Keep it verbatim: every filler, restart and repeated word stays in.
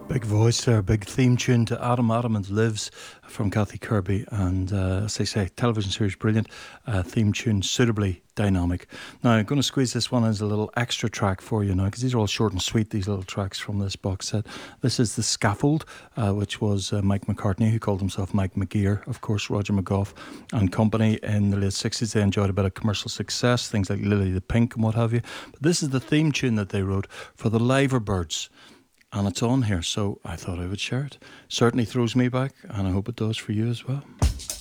Big voice there, big theme tune to Adam Adams Lives from Kathy Kirby. And uh, as I say, television series brilliant, uh, theme tune suitably dynamic. Now, I'm going to squeeze this one as a little extra track for you now, because these are all short and sweet, these little tracks from this box set. This is The Scaffold, uh, which was uh, Mike McCartney, who called himself Mike McGear. Of course, Roger McGough and company in the late sixties. They enjoyed a bit of commercial success, things like Lily the Pink and what have you. But this is the theme tune that they wrote for the Liverbirds. And it's on here, so I thought I would share it. Certainly throws me back, and I hope it does for you as well.